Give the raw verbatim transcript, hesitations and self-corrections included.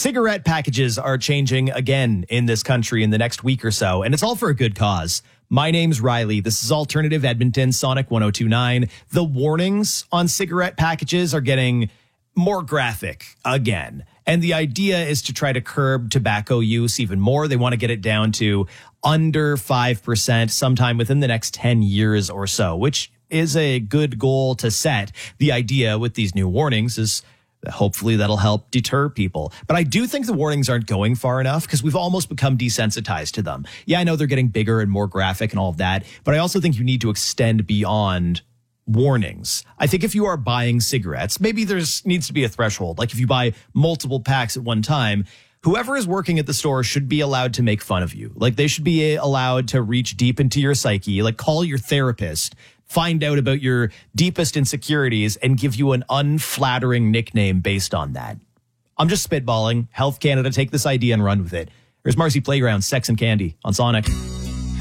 Cigarette packages are changing again in this country in the next week or so, and it's all for a good cause. My name's Riley. This is Alternative Edmonton, Sonic one oh two point nine. The warnings on cigarette packages are getting more graphic again. And the idea is to try to curb tobacco use even more. They want to get it down to under five percent sometime within the next ten years or so, which is a good goal to set. The idea with these new warnings is hopefully that'll help deter people. But I do think the warnings aren't going far enough because we've almost become desensitized to them. Yeah, I know they're getting bigger and more graphic and all of that, but I also think you need to extend beyond warnings. I think if you are buying cigarettes, maybe there's needs to be a threshold. Like if you buy multiple packs at one time, whoever is working at the store should be allowed to make fun of you. Like they should be allowed to reach deep into your psyche, like call your therapist, find out about your deepest insecurities and give you an unflattering nickname based on that. I'm just spitballing. Health Canada, take this idea and run with it. There's Marcy Playground, Sex and Candy on Sonic.